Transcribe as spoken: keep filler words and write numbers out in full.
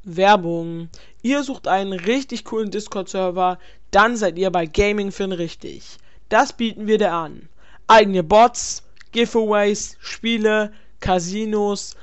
Werbung. Ihr sucht einen richtig coolen Discord-Server, dann seid ihr bei GamingFin richtig. Das bieten wir dir an. Eigene Bots, Giveaways, Spiele, Casinos,